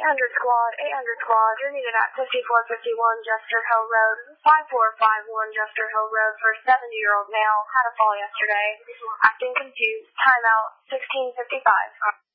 800 squad, you're needed at 5451 Jester Hill Road, 5451 Jester Hill Road for a 70-year-old male, had a fall yesterday, acting confused, timeout, 16:55.